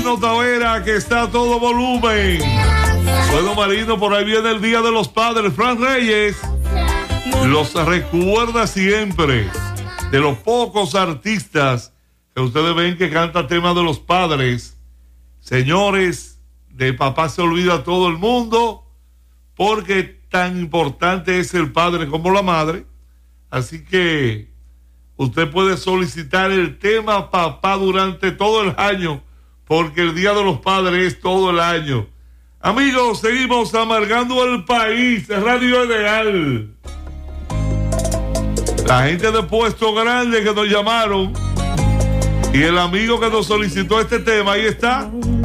Marino Tavera, que está a todo volumen. Bueno, Marino, por ahí viene el Día de los Padres. Fran Reyes los recuerda siempre, de los pocos artistas que ustedes ven que canta temas de los padres. Señores, de papá se olvida todo el mundo, porque tan importante es el padre como la madre. Así que usted puede solicitar el tema papá durante todo el año, porque el Día de los Padres es todo el año. Amigos, seguimos amargando el país. Radio Ideal. La gente de Puesto Grande que nos llamaron y el amigo que nos solicitó este tema, ahí está.